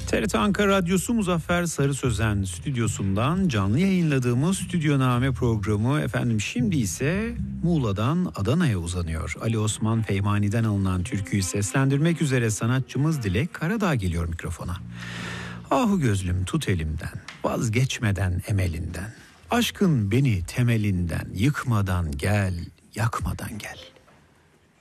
TRT Ankara Radyosu Muzaffer Sarı Sözen stüdyosundan canlı yayınladığımız Stüdyoname programı efendim şimdi ise Muğla'dan Adana'ya uzanıyor. Ali Osman Feymani'den alınan türküyü seslendirmek üzere sanatçımız Dilek Karadağ geliyor mikrofona. Ahu gözlüm tut elimden, vazgeçmeden emelinden, aşkın beni temelinden, yıkmadan gel, yakmadan gel.